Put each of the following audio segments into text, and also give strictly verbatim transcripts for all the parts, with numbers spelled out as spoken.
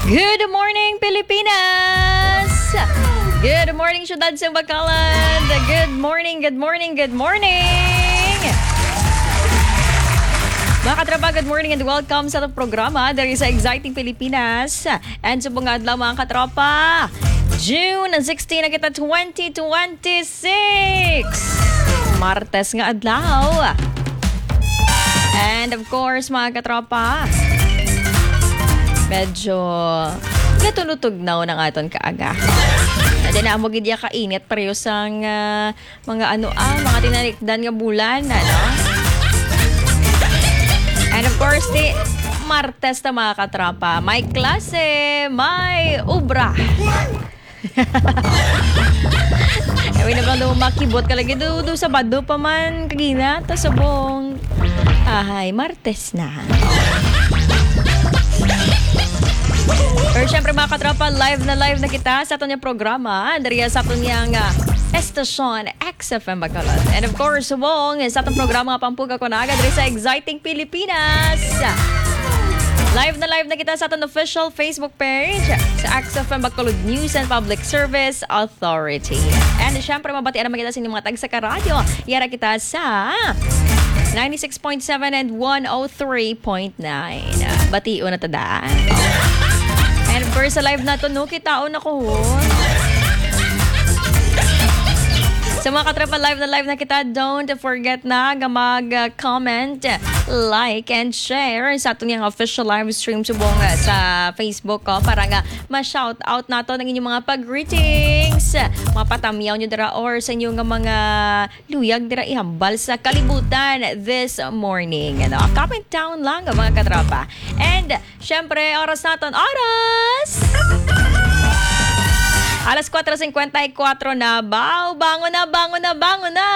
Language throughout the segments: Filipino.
Good morning, Pilipinas! Good morning, syudad sa Bacolod! Good morning, good morning, good morning! Mga katrapa, good morning and welcome sa itong programa dari sa Exciting Pilipinas. And sa mga adlaw mga katropa, June sixteen na kita twenty twenty-six. Martes nga adlaw. And of course, mga katropa, medyo natulutugnaw ng aton kaaga. Hindi na mo gidya kainit pareho sang uh, mga ano ah, mga tinalikdan nga bulan, ano? And of course, di Martes na mga katropa, may klase, may ubra. Ewan na bang daw makibot ka lagi do, do Sabado pa man kagina, ta sabong ahay, Martes na. Pero syempre mga katropa, live na live na kita sa aton yung programa dari sa aton yung uh, Estasyon X F M Bacolod. And of course, subong sa atong programa nga Pampuga ko na agad dari sa Exciting Pilipinas. Live na live na kita sa atong official Facebook page sa X F M Bacolod News and Public Service Authority. And syempre, mabatian naman kita sa inyong mga tag sa karadyo. Yara kita sa ninety-six point seven and one oh three point nine. Batiyo na tada. And of course, sa live na to, no, kitaon ako. Sa mga katrapa, live na live na kita, don't forget na mag-comment, like, and share sa ating yung official live stream subong sa Facebook ko para nga ma-shout out nato ng inyong mga pag-greetings. Mapatamyaw nyo dira or sa inyong mga luyag dira ihambal sa kalibutan this morning. Ano? Comment down lang mga katrapa. And syempre, oras naton, oras! Alas four fifty-four na. Baw, bango na, bango na, bango na.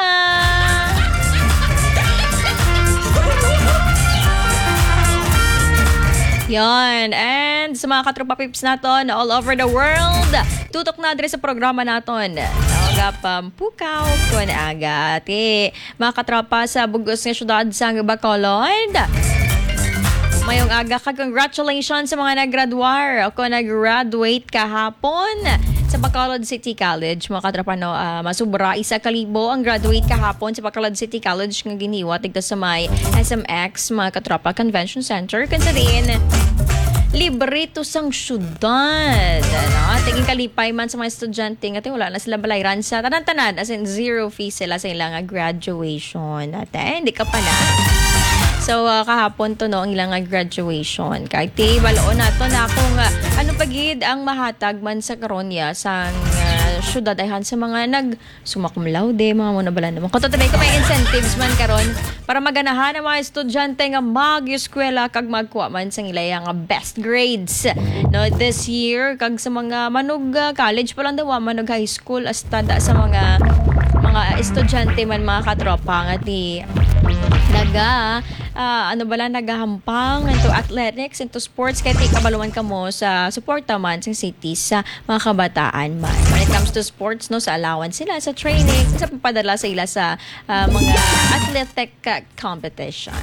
Yan. And sa mga katropa pips naton all over the world, tutok na diri sa programa naton. Naga Pampukaw ko na agad. Eh, mga katropa sa bugos nga syudad sa Bacolod. Mayong aga ka, congratulations sa mga nag-graduar. Ako nag-graduate kahapon sa Bacolod City College. Mga katrapa, no, uh, masubra isa kalibo ang graduate kahapon sa Bacolod City College ng giniwa. Tigda sa may S M X, mga katrapa, Convention Center. Kansa din, libre to sang syudad. Ano? Tingin kalipay man sa mga estudyante. At wala na sila balayran sa tanan-tanan. As in, zero fee sila sa ilang graduation. At eh, hindi ka pa na. So, uh, kahapon to no, ang ilang graduation. Kahit eh, baloon na to na kung uh, ano pagid ang mahatag man sa karonya sa uh, syudad ayhan sa mga nag-sumakumlaude, mga munabala naman. Kung tatabay ko may incentives man karon para maganahan ang mga estudyante nga mag-eskwela kag magkuha man sa ilayang nga best grades. No, this year, kag sa mga manog uh, college pa lang daw, manog high school, hasta sa mga mga estudyante man mga katropa nga di naga uh, ano bala nagahampang into athletics, into sports kaya kabaluan ka mo sa suporta man sa cities sa mga kabataan man. When it comes to sports, no, sa allowance sila sa training, sa papadala sa ila sa uh, mga athletic uh, competition.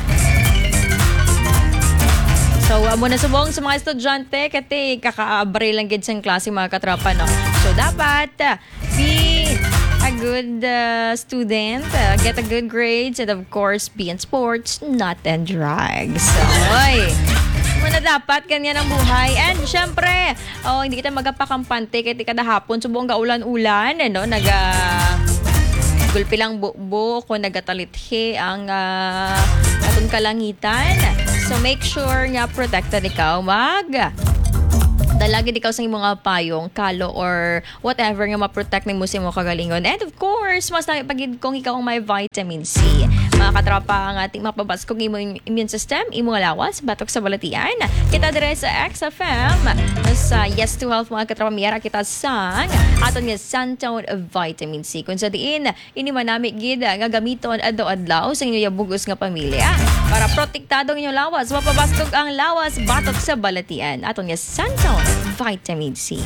So, uh, muna subong sa mga estudyante kati kakaabre lang gid sa klase mga katrapa, no. So, dapat uh, be a good uh, student, uh, get a good grades, and of course, be in sports, not in drugs. So, oy, muna dapat ganyan ang buhay. And syempre, oh, hindi kita magapakampante kahit kada hapon, subong gaulan-ulan, ano, naga gulpi lang bukbo kung nagatalithe ang uh, atong kalangitan. So, make sure nga protected ikaw mag dalagi di ka sa mga payong, kalo, or whatever nga ma-protect ni mo sa mga kagalingon. And of course, mas napagid kung ikaw ang may vitamin C. Mga katropa, ang ating mapabas kung imong immune system, imong lawas, batok sa balatian. Kita dire sa X F M, sa Yes to Health, mga katropa, miyara kita sang aton nga Santone Vitamin C. Kung sa diin, ini manami gid nga gamiton adlaw-adlaw sa inyo bugos nga pamilya para protektado ang inyong lawas, mapabastog ang lawas, batok sa balatian. Aton nga Santone Vitamin C.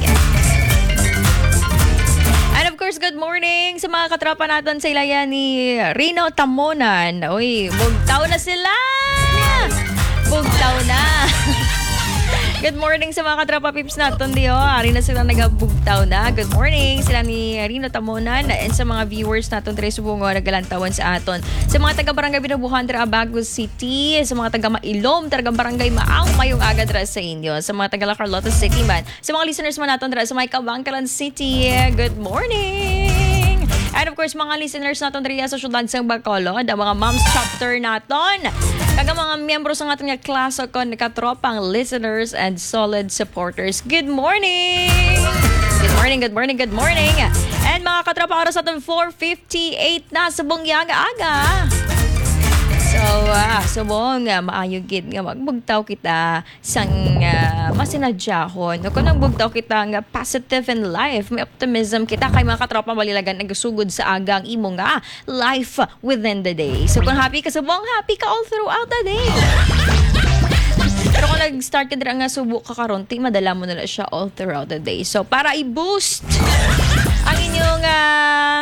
And of course, good morning sa mga katropa natin sa ilayan ni Rino Tamonan. Uy, bugtaw na sila! Bugtaw na! Good morning sa mga katropa pips natin, Dio. Ari na sila nagabugtaw na. Good morning. Sila ni Rino Tamonan and sa mga viewers natin, Tres Subungo, nagalantawan sa aton. Sa mga taga-barangay Binabuhan, Dra Abago City. Sa mga taga-Mailom, taga-barangay Maang, mayong aga Dra sa inyo. Sa mga taga-La Carlota City man. Sa mga listeners man natin, Dra sa may Kabangkalan City. Good morning. And of course, mga listeners natin Dra sa syudad sa Bacolod, ang mga moms chapter natin. Kaga mga miyembro sa ating class o kon katropang listeners and solid supporters. Good morning! Good morning, good morning, good morning! And mga katropa, oras atin four fifty-eight na sa bongyaga-aga. So, uh, subong uh, maayo gid nga magbugtaw kita sang uh, masinadyahon. Kung nagbugtaw kita nga positive in life, may optimism kita kay mga katropa malilagan nagsugod sa agang imo nga life within the day. So kung happy ka subong, happy ka all throughout the day. Pero kung nag-start ka dira nga subo ka karon, ti madala mo na siya all throughout the day. So para i-boost ang inyong uh,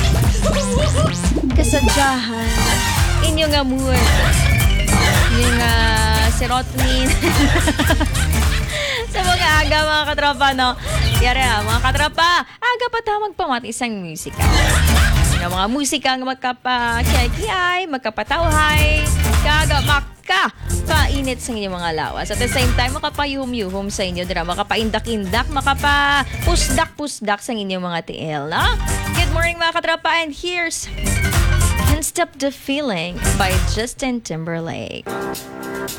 kasadyahan, inyong nga mood, inyong uh, serotonin. Sa mga aga, mga katropa, no? Yara, mga katropa, aga pa ta magpamati isang musika. Yung mga musika nga magkapa-kiyay-kiyay, magkapatawhay, kaga makapainit sa inyong mga lawas. At the same time, makapayuhum-yuhum sa inyo, dira, makapaindak-indak, makapapusdak-pusdak sa inyong mga T L, no? Good morning, mga katropa, and here's Can't Stop the Feeling by Justin Timberlake.